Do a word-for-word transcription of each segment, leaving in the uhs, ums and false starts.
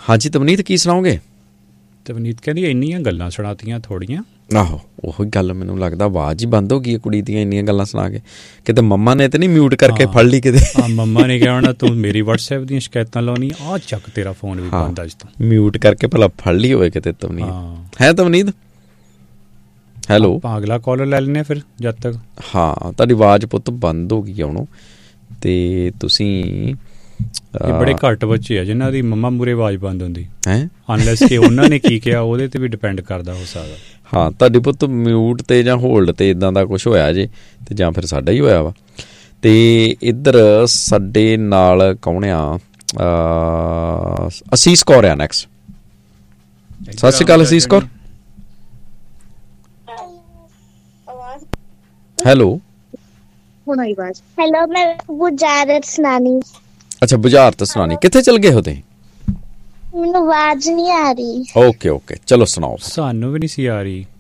ਹਾਂਜੀ ਤਵਨੀਤ ਕੀ ਸੁਣਾਓਗੇ? ਤਵਨੀਤ ਕਹਿੰਦੀ ਇੰਨੀਆਂ ਗੱਲਾਂ ਸੁਣਾਤੀਆਂ ਥੋੜੀਆਂ। ਆਹੋ ਉਹੀ ਗੱਲ, ਮੈਨੂੰ ਲੱਗਦਾ ਆਵਾਜ਼ ਹੀ ਬੰਦ ਹੋ ਗਈ ਹੈ ਕੁੜੀ ਦੀਆਂ ਇੰਨੀਆਂ ਗੱਲਾਂ ਸੁਣਾ ਕੇ। ਕਿਤੇ ਮੰਮਾ ਨੇ ਤਾਂ ਨਹੀਂ ਮਿਊਟ ਕਰਕੇ ਫੜ ਲਈ ਕਿਤੇ? ਹਾਂ ਮੰਮਾ ਨੇ ਕਿਹਾ ਹੋਣਾ ਤੂੰ ਮੇਰੀ ਵਟਸਐਪ ਦੀਆਂ ਸ਼ਿਕਾਇਤਾਂ ਲਾਉਣੀ, ਆਹ ਚੱਕ ਤੇਰਾ ਫੋਨ ਵੀ ਬੰਦ ਅੱਜ ਤੋਂ। ਮਿਊਟ ਕਰਕੇ ਭਲਾ ਫੜ ਲਈ ਹੋਵੇ ਕਿਤੇ ਤਵਨੀਤ। ਹੈ ਤਵਨੀਤ? ਹੈਲੋ ਆਪਾਂ ਅਗਲਾ ਕਾਲਰ ਲੈ ਲੈਂਦੇ ਫਿਰ ਜਦ ਤੱਕ। ਹਾਂ ਤੁਹਾਡੀ ਆਵਾਜ਼ ਪੁੱਤ ਬੰਦ ਹੋ ਗਈ ਆਉਣੋਂ, ਅਤੇ ਤੁਸੀਂ ਬੜੇ ਘੱਟ ਬੱਚੇ ਆ ਜਿਨ੍ਹਾਂ ਦੀ ਮੰਮਾ ਮੂਹਰੇ ਆਵਾਜ਼ ਬੰਦ ਹੁੰਦੀ ਹੈ, ਅਨਲੈਸ ਕਿ ਉਹਨਾਂ ਨੇ ਕੀ ਕਿਹਾ ਉਹਦੇ 'ਤੇ ਵੀ ਡਿਪੈਂਡ ਕਰਦਾ ਹੋ ਸਕਦਾ। ਹਾਂ ਤੁਹਾਡੀ ਪੁੱਤ ਮਿਊਟ 'ਤੇ ਜਾਂ ਹੋਲਡ 'ਤੇ ਇੱਦਾਂ ਦਾ ਕੁਛ ਹੋਇਆ ਜੇ, ਅਤੇ ਜਾਂ ਫਿਰ ਸਾਡਾ ਹੀ ਹੋਇਆ ਵਾ। ਅਤੇ ਇੱਧਰ ਸਾਡੇ ਨਾਲ ਕੌਣ ਆ? ਅਸੀਸ ਕੌਰ ਆ ਨੈਕਸਟ। ਸਤਿ ਸ਼੍ਰੀ ਅਕਾਲ ਅਸੀਸ ਕੌਰ। ਹੈਲੋ ਹੈਲੋ ਮੈਂ ਬੁਝਾਰਤ ਸੁਣਾਣੀ। ਅੱਛਾ ਬੁਝਾਰਤ ਸੁਣਾਣੀ, ਕਿੱਥੇ ਚਲ ਗਏ ਹੋ ਤੁਸੀਂ? ਮੈਨੂੰ ਆਵਾਜ਼ ਨਹੀਂ ਆ ਰਹੀ। ਓਕੇ ਓਕੇ ਚਲੋ ਸੁਣਾਓ। ਸਾਨੂੰ ਵੀ ਨਹੀਂ ਸੀ ਆ ਰਹੀ।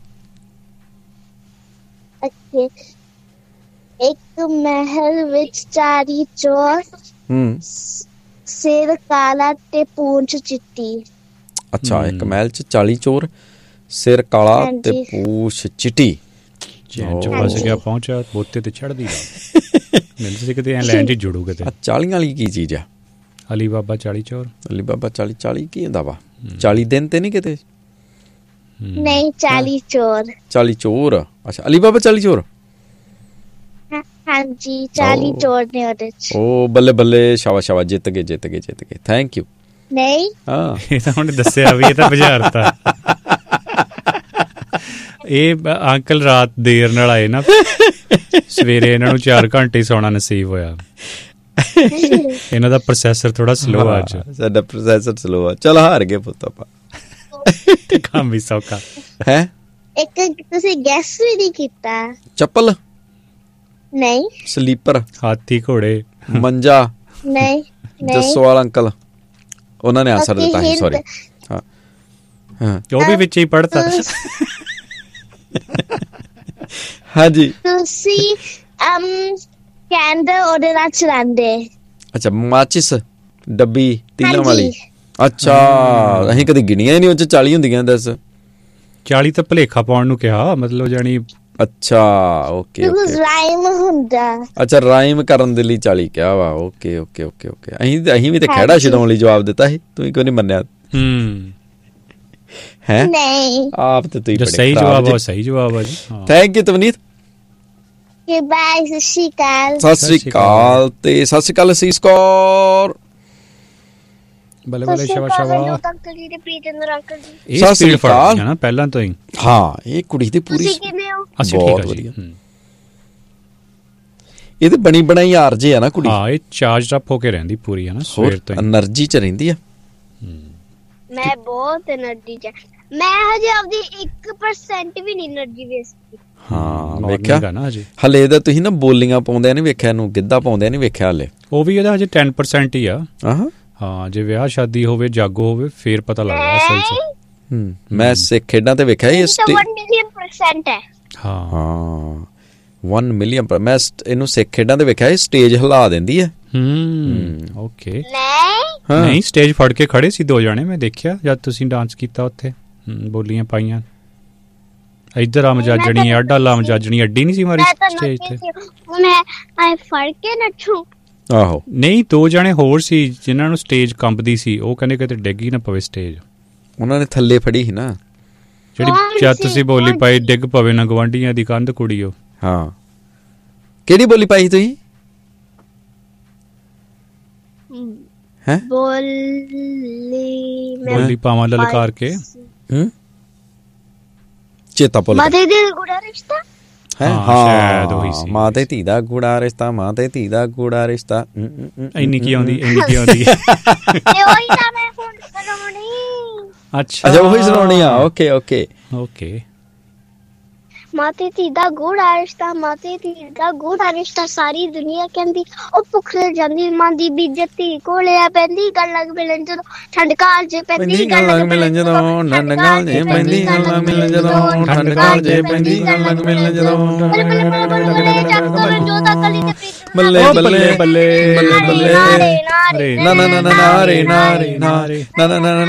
ਓਕੇ। ਇੱਕ ਮਹਿਲ ਵਿੱਚ ਚਾਰੀ ਚੋਰ, ਹੂੰ ਸਿਰ ਕਾਲਾ ਤੇ ਪੂੰਛ ਚਿੱਟੀ। ਅੱਛਾ ਇੱਕ ਮਹਿਲ 'ਚ ਚਾਲੀ ਚੋਰ, ਸਿਰ ਕਾਲਾ ਤੇ ਪੂਛ ਚਿੱਟੀ। ਚੈਨ 'ਚ ਫਸ ਗਿਆ ਪਹੁੰਚਿਆ ਬੋਤੇ ਤੇ ਚੜ੍ਹਦੀ ਲਾ ਮੈਨੂੰ ਸੀ ਕਿਤੇ ਐਂ ਲੈਣ 'ਚ ਜੁੜੂ ਕਿਤੇ। ਚਾਲੀਆਂ ਵਾਲੀ ਕੀ ਚੀਜ਼ ਆ? ਅਲੀ ਬਾਬਾ ਚਾਲੀ ਚੋਰ। ਅਲੀ ਬਾਬਾ ਚਾਲੀ ਚਾਲੀ ਕੀ ਹੁੰਦਾ ਵਾ? ਚਾਲੀ ਦਿਨ ਤੇ ਨਹੀਂ ਕਿਤੇ? ਨਹੀਂ ਚਾਲੀ ਚੋਰ। ਚਾਲੀ ਚੋਰ। ਅੱਛਾ ਅਲੀ ਬਾਬਾ ਚਾਲੀ ਚੋਰ। ਹਾਂਜੀ ਚਾਲੀ ਚੋਰ ਨੇ ਉਹਦੇ 'ਚ। ਓ ਬੱਲੇ ਬੱਲੇ ਸ਼ਾਬਾਸ਼ ਸ਼ਾਬਾਸ਼ ਜਿੱਤ ਗਏ ਜਿੱਤ ਗਏ ਜਿੱਤ ਗਏ ਥੈਂਕ ਯੂ। ਨਹੀਂ ਹਾਂ ਇਹ ਤਾਂ ਹੁਣ ਦੱਸਿਆ ਵੀ ਇਹ ਤਾਂ ਬੁਝਾਰਤਾ। ਇਹ ਅੰਕਲ ਰਾਤ ਦੇਰ ਨਾਲ ਆਏ ਨਾ, ਸਵੇਰੇ ਇਹਨਾਂ ਨੂੰ ਚਾਰ ਘੰਟੇ ਸੌਣਾ ਨਸੀਬ ਹੋਇਆ। ਇਹਨਾਂ ਦਾ ਪ੍ਰੋਸੈਸਰ ਥੋੜਾ ਸਲੋ ਆ ਅੱਜ। ਸਾਡਾ ਪ੍ਰੋਸੈਸਰ ਸਲੋ ਆ। ਚਲ ਹਾਰ ਗਏ ਪੁੱਤ ਆਪਾਂ। ਤੇ ਕੰਮ ਵੀ ਸੌਖਾ ਹੈ। ਇੱਕ ਤੁਸੀਂ ਗੈਸ ਵੀ ਨਹੀਂ ਕੀਤਾ। ਚੱਪਲ ਨਹੀਂ। ਸਲੀਪਰ। ਹਾਥੀ ਘੋੜੇ। ਮੰਜਾ। ਨਹੀਂ ਜਸਵਾਲ ਅੰਕਲ ਉਹਨਾਂ ਨੇ ਆਨਸਰ ਦਿੱਤਾ ਸੀ। ਸੌਰੀ ਹਾਂ ਹਾਂ ਉਹ ਵੀ ਵਿੱਚ ਹੀ ਪੜ੍ਹਤਾ। ਹਾਂਜੀ ਤੁਸੀਂ ਅਮ ਕੈਂਡਲ ਉਹਦੇ ਨਾਲ ਚਲਾਉਂਦੇ। ਅੱਛਾ ਮਾਚਿਸ ਡੱਬੀ ਤੀਲਾਂ ਵਾਲੀ। ਅੱਛਾ ਅਸੀਂ ਕਦੇ ਗਿਣੀਆਂ ਹੀ ਨਹੀਂ, ਉਹ 'ਚ ਚਾਲੀ ਹੁੰਦੀਆਂ। ਦੱਸ ਚਾਲੀ ਤਾਂ ਭੁਲੇਖਾ ਪਾਉਣ ਨੂੰ ਕਿਹਾ, ਮਤਲਬ ਜਾਣੀ। ਅੱਛਾ ਓਕੇ ਰਾਈਮ ਹੁੰਦਾ। ਅੱਛਾ ਰਾਈਮ ਕਰਨ ਦੇ ਲਈ ਚਾਲੀ ਕਿਹਾ ਵਾ। ਓਕੇ ਓਕੇ ਓਕੇ ਓਕੇ ਅਸੀਂ ਅਸੀਂ ਵੀ ਤਾਂ ਖਹਿੜਾ ਛਡਾਉਣ ਲਈ ਜਵਾਬ ਦਿੱਤਾ ਸੀ, ਤੂੰ ਕਿਉਂ ਨਹੀਂ ਮੰਨਿਆ? ਹੂੰ ਹੈ ਨਹੀਂ ਆਪ ਤੇ ਤੁਸੀਂ ਸਹੀ ਜਵਾਬ ਆ। ਸਹੀ ਜਵਾਬ ਆ ਜੀ। Thank you ਤਵਨੀਤ। ਬਾਏ ਸਤਿ ਸ਼੍ਰੀ ਅਕਾਲ। ਸਤਿ ਸ਼੍ਰੀ ਅਕਾਲ ਤੇ ਸਤਿ ਸ਼੍ਰੀ ਅਕਾਲ ਅਸੀਸ ਕੌਰ। ਬੱਲੇ ਬੱਲੇ ਸ਼ਾਬਾਸ਼ ਸ਼ਾਬਾਸ਼। ਅੰਕਲ ਜੀ ਦੇ ਪ੍ਰੀਤਿੰਦਰ ਅੰਕਲ ਜੀ। ਇਹ ਸਪੀਡ ਫੜਦੀ ਹੈ ਨਾ ਪਹਿਲਾਂ ਤੋਂ ਹੀ। ਹਾਂ ਇਹ ਕੁੜੀ ਦੀ ਪੂਰੀ। ਤੁਸੀਂ ਕਿਵੇਂ ਹੋ? ਅਸੀਂ ਠੀਕ ਆ ਜੀ। ਇਹ ਤੇ ਬਣੀ ਬਣਾਈ ਆਰ ਜੇ ਆ ਨਾ ਕੁੜੀ। ਹਾਂ ਇਹ ਚਾਰਜਡ ਅਪ ਹੋ ਕੇ ਰਹਿੰਦੀ ਪੂਰੀ ਹੈ ਨਾ ਸਵੇਰ ਤੋਂ ਹੀ। એનર્ਜੀ 'ਚ ਰਹਿੰਦੀ ਆ। ਮੈਂ ਬਹੁਤ એનર્ਜੀ 'ਚ। ਮੈਂ ਹਜੇ ਆਪਦੀ ਇੱਕ ਪਰਸੈਂਟ ਵੀ ਨਹੀਂ એનર્ਜੀ ਵੇਸਟ ਕੀਤੀ। ਹਾਂ ਵੇਖਿਆ ਹਲੇ ਇਹਦਾ ਤੁਸੀਂ ਨਾ ਬੋਲੀਆਂ ਪਾਉਂਦਿਆਂ ਨਹੀਂ ਵੇਖਿਆ, ਇਹਨੂੰ ਗਿੱਧਾ ਪਾਉਂਦਿਆਂ ਨਹੀਂ ਵੇਖਿਆ ਹਲੇ। ਉਹ ਵੀ ਇਹਦਾ ਹਜੇ ਦਸ ਪਰਸੈਂਟ ਹੀ ਆ। ਹਾਂ ਜੇ ਵਿਆਹ ਸ਼ਾਦੀ ਹੋਵੇ ਜਾਗੋ ਹੋਵੇ ਫੇਰ ਪਤਾ ਲੱਗਦਾ ਅਸਲ 'ਚ। ਹੂੰ ਮੈਂ ਸਿੱਖ ਖੇਡਾਂ ਤੇ ਵੇਖਿਆ ਇਹ ਇੱਕ ਮਿਲੀਅਨ ਪਰਸੈਂਟ ਹੈ। ਹਾਂ ਹਾਂ ਇੱਕ ਮਿਲੀਅਨ ਪਰ ਮੈਂ ਇਹਨੂੰ ਸਿੱਖ ਖੇਡਾਂ ਤੇ ਵੇਖਿਆ ਇਹ ਸਟੇਜ ਹਿਲਾ ਦਿੰਦੀ ਹੈ। ਹੂੰ ਓਕੇ। ਨਹੀਂ ਸਟੇਜ ਫੜ ਕੇ ਖੜੇ ਸੀ ਦੋ ਜਾਣੇ, ਮੈਂ ਦੇਖਿਆ ਜਦ ਤੁਸੀਂ ਡਾਂਸ ਕੀਤਾ ਉੱਥੇ, ਬੋਲੀਆਂ ਪਾਈਆਂ। ਇੱਧਰ ਆ ਮਜਾਜਣੀ ਅੱਡਾ ਲਾ ਮਜਾਜਣੀ ਅੱਡੀ ਨਹੀਂ ਸੀ ਮਾਰੀ ਸਟੇਜ ਤੇ। ਮੈਂ ਆਏ ਫੜ ਕੇ ਨੱਚੂ। ਆਹੋ ਨਹੀਂ ਦੋ ਜਾਣੇ ਹੋਰ ਸੀ ਜਿਨ੍ਹਾਂ ਨੂੰ ਸਟੇਜ ਕੰਬਦੀ ਸੀ, ਉਹ ਕਹਿੰਦੇ ਕਿਤੇ ਡਿੱਗ ਹੀ ਨਾ ਪਵੇ ਸਟੇਜ। ਉਹਨਾਂ ਨੇ ਥੱਲੇ ਫੜੀ ਸੀ ਨਾ ਜਿਹੜੀ ਜਦ ਤੁਸੀਂ ਬੋਲੀ ਪਾਈ ਡਿੱਗ ਪਵੇ ਨਾ ਗਵਾਂਢੀਆਂ ਦੀ ਕੰਧ ਕੁੜੀ। ਉਹ ਹਾਂ ਕਿਹੜੀ ਬੋਲੀ ਪਾਈ ਤੁਸੀਂ? ਹੈ ਬੋਲੀ ਬੋਲੀ ਪਾਵਾਂ ਲਲਕਾਰ ਕੇ। ਹੂੰ ਚੇਤਾ ਭੁੱਲ ਗਿਆ। ਮਾਂ ਤੇ ਗੂੜਾ ਰਿਸ਼ਤਾ ਹੈ। ਹਾਂ ਮਾਂ ਤੇ ਧੀ ਦਾ ਗੂੜਾ ਰਿਸ਼ਤਾ, ਮਾਂ ਤੇ ਧੀ ਦਾ ਗੂੜਾ ਰਿਸ਼ਤਾ। ਇੰਨੀ ਕੀ ਆਉਂਦੀ ਇੰਨੀ ਕੀ ਆਉਂਦੀ। ਅੱਛਾ ਅੱਛਾ ਉਹੀ ਸੁਣਾਉਣੀ ਆ। Okay okay okay. ਮਾਂ ਤੇ ਧੀ ਦਾ ਗੂੜਾ ਰਿਸ਼ਤਾ, ਮਾਂ ਤੇ ਧੀ ਦਾ ਗੂੜਾ ਰਿਸ਼ਤਾ। ਸਾਰੀ ਦੁਨੀਆ ਕਹਿੰਦੀ ਉਹ ਭੁੱਖ ਜਾਂਦੀ, ਮਾਂ ਦੀ ਬੇਇੱਜ਼ਤੀ ਕੋਲੇ ਆ ਪੈਂਦੀ। ਗੱਲ ਲੱਗ ਮਿਲਣ ਜਦੋਂ ਠੰਡ ਕਾਲ ਜੇ ਪੈਂਦੀ, ਗੱਲ ਲੱਗ ਮਿਲਣ ਜਦੋਂ ਠੰਡ ਕਾਲ ਜੇ ਪੈਂਦੀ, ਗੱਲ ਲੱਗ ਮਿਲਣ ਜਦੋਂ ਠੰਡ ਕਾਲ ਜੇ ਪੈਂਦੀ, ਗੱਲ ਲੱਗ ਮਿਲਣ ਜਦੋਂ। ਬੱਲੇ ਬੱਲੇ ਬੱਲੇ ਬੱਲੇ ਬੱਲੇ ਨਾ ਨਾ ਨਾ ਨਾ ਰੇ ਨਾ ਰੇ ਨਾ ਰੇ ਨਾ ਨਾ ਨਾ।